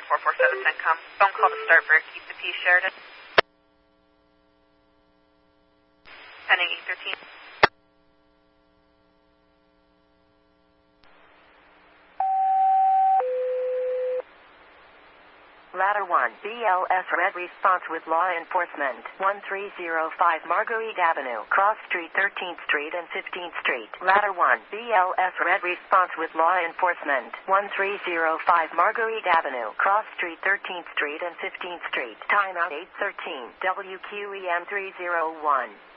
447 CENTCOM. Phone call to start for Keep the Peace, Sheridan. Pending E13. Ladder 1, BLS Red response with law enforcement. 1305 Marguerite Avenue, Cross Street, 13th Street and 15th Street. Ladder 1, BLS Red response with law enforcement. 1305 Marguerite Avenue, Cross Street, 13th Street and 15th Street. Timeout 8:13. WQEM 301.